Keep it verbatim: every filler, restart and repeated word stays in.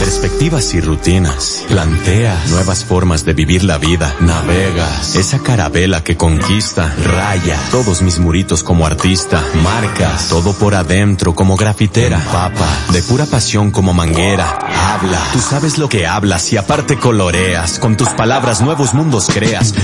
perspectivas y rutinas. Planteas nuevas formas de vivir la vida. Navegas esa carabela que conquista. Raya todos mis muritos como artista. Marcas todo por adentro como grafitera. Papa de pura pasión como manguera. Habla, tú sabes lo que hablas y aparte coloreas. Con tus palabras nuevos mundos creas.